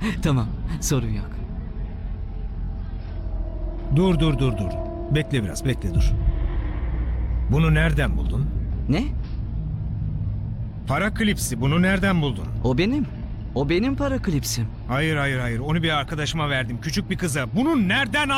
Tamam, sorun yok. Dur. Bekle biraz, bekle dur. Bunu nereden buldun? Ne? Para klipsi, bunu nereden buldun? O benim. O benim para klipsim. Hayır. Onu bir arkadaşıma verdim. Küçük bir kıza. Bunu nereden